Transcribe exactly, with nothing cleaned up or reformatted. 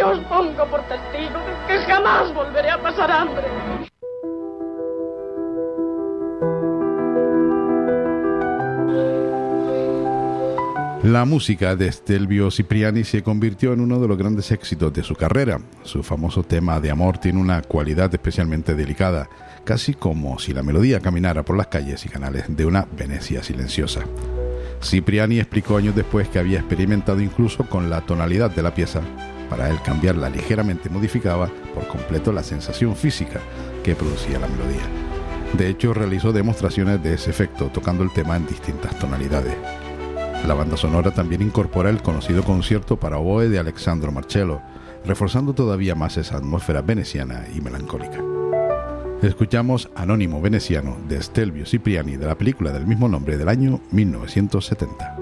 os pongo por testigo de que jamás volveré a pasar hambre. La música de Stelvio Cipriani se convirtió en uno de los grandes éxitos de su carrera. Su famoso tema de amor tiene una cualidad especialmente delicada, casi como si la melodía caminara por las calles y canales de una Venecia silenciosa. Cipriani explicó años después que había experimentado incluso con la tonalidad de la pieza. Para él, cambiarla ligeramente modificaba por completo la sensación física que producía la melodía. De hecho, realizó demostraciones de ese efecto, tocando el tema en distintas tonalidades. La banda sonora también incorpora el conocido concierto para oboe de Alessandro Marcello, reforzando todavía más esa atmósfera veneciana y melancólica. Escuchamos Anónimo Veneciano de Stelvio Cipriani de la película del mismo nombre del año mil novecientos setenta.